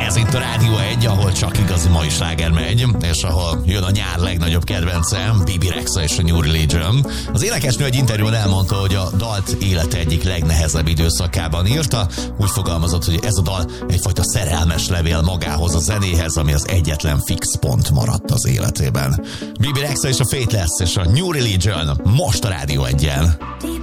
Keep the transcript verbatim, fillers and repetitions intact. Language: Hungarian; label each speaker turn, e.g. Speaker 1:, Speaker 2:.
Speaker 1: Ez itt a Rádió egy, ahol csak igazi mai sláger megy, és ahol jön a nyár legnagyobb kedvencem, Bibi Rexha és a New Religion. Az énekesnő egy interjúban elmondta, hogy a dalt élete egyik legnehezebb időszakában írta. Úgy fogalmazott, hogy ez a dal egyfajta szerelmes levél magához, a zenéhez, ami az egyetlen fix pont maradt az életében. Bibi Rexha és a Faithless és a New Religion most a Rádió egyen.